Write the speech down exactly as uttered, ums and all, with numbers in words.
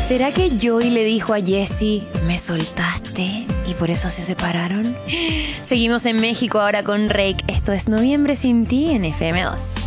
¿Será que Joey le dijo a Jessie, me soltaste y por eso se separaron? Seguimos en México ahora con Reik. Esto es Noviembre sin ti en F M dos.